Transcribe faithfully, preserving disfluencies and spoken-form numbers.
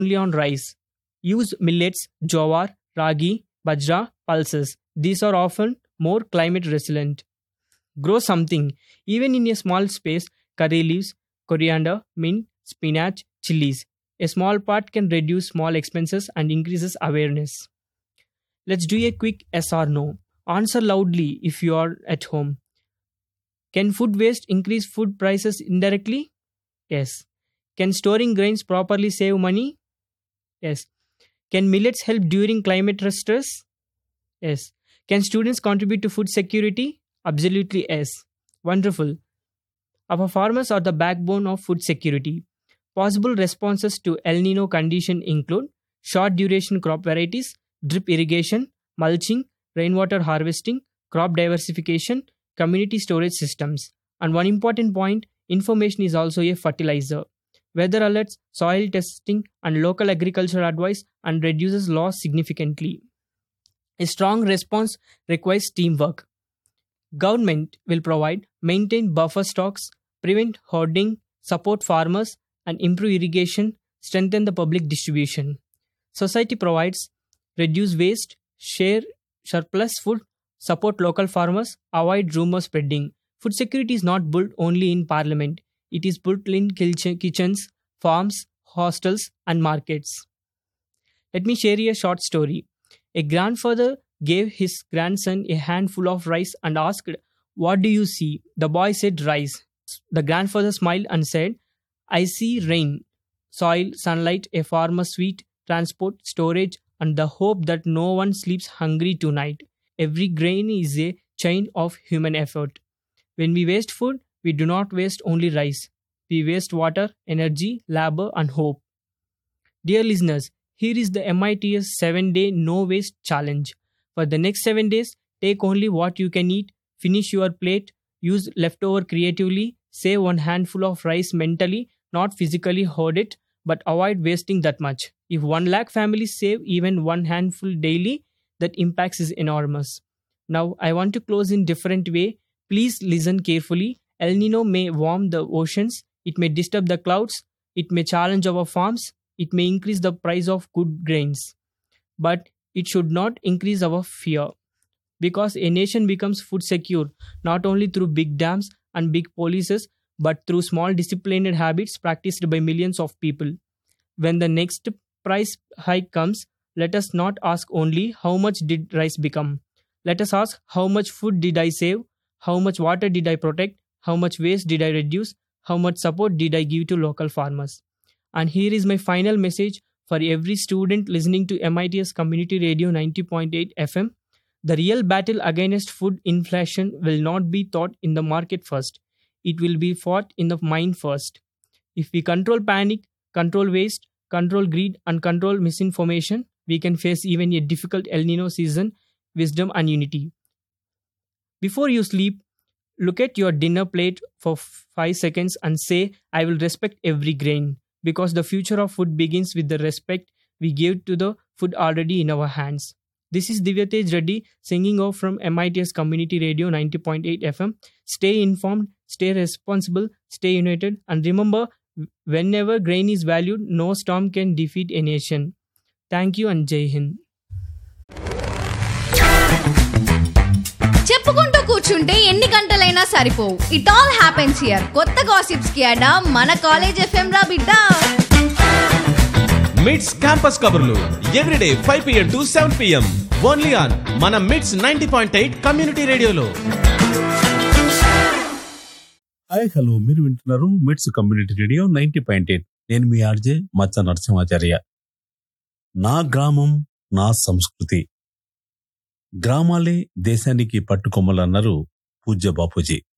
only on rice. Use millets, jowar, ragi, bajra, pulses. These are often more climate resilient. Grow something, even in a small space, curry leaves, coriander, mint, spinach, chilies. A small part can reduce small expenses and increases awareness. Let's do a quick yes or no. Answer loudly if you are at home. Can food waste increase food prices indirectly? Yes. Can storing grains properly save money? Yes. Can millets help during climate stress? Yes. Can students contribute to food security? Absolutely yes. Wonderful. Our farmers are the backbone of food security. Possible responses to El Nino condition include short duration crop varieties, drip irrigation, mulching, rainwater harvesting, crop diversification, community storage systems. And one important point, information is also a fertilizer. Weather alerts, soil testing, and local agriculture advice and reduces loss significantly. A strong response requires teamwork. Government will provide, maintain buffer stocks, prevent hoarding, support farmers, and improve irrigation, strengthen the public distribution. Society provides, reduce waste, share surplus food, support local farmers, avoid rumor spreading. Food security is not built only in parliament. It is built in kitchens, farms, hostels, and markets. Let me share you a short story. A grandfather gave his grandson a handful of rice and asked, "What do you see?" The boy said, "Rice." The grandfather smiled and said, "I see rain, soil, sunlight, a farmer's sweat, transport, storage, and the hope that no one sleeps hungry tonight. Every grain is a chain of human effort." When we waste food, we do not waste only rice. We waste water, energy, labor, and hope. Dear listeners, here is the M I T S seven day No Waste Challenge. For the next seven days, take only what you can eat, finish your plate, use leftover creatively, save one handful of rice mentally, not physically hoard it, but avoid wasting that much. If one lakh families save even one handful daily, that impact is enormous. Now, I want to close in different way. Please listen carefully. El Nino may warm the oceans, it may disturb the clouds, it may challenge our farms, it may increase the price of good grains. But it should not increase our fear. Because a nation becomes food secure not only through big dams and big policies, but through small disciplined habits practiced by millions of people. When the next price hike comes, let us not ask only how much did rice become. Let us ask how much food did I save, how much water did I protect, how much waste did I reduce, how much support did I give to local farmers. And here is my final message for every student listening to M I T S Community Radio ninety point eight F M. The real battle against food inflation will not be fought in the market first. It will be fought in the mind first. If we control panic, control waste, control greed, and control misinformation, we can face even a difficult El Nino season, wisdom and unity. Before you sleep, look at your dinner plate for five seconds and say, "I will respect every grain," because the future of food begins with the respect we give to the food already in our hands. This is Divyatej Reddy singing off from M I T S Community Radio ninety point eight F M. Stay informed, stay responsible, stay united, and remember, whenever grain is valued, no storm can defeat a nation. Thank you and Jai Hind. చెప్పుకుంటూ కూర్చుంటే ఎన్ని గంటలైనా సరిపోవు. It all happens here. కొత్త gossips కి అడా మన college FM రా బిడ్డ. మిడ్స్ క్యాంపస్ కబుర్లు everyday five PM to seven PM only on మన mids ninety point eight community రేడియోలో. హాయ్ హలో, మీరు వింటున్నారు mids community radio ninety point eight. నేను మీ ఆర్జే మచ్చ నరసింహాచార్య. నా గ్రామం నా సంస్కృతి. గ్రామాలే దేశానికి పట్టుకొమ్మలన్నారు పూజ్య బాపూజీ.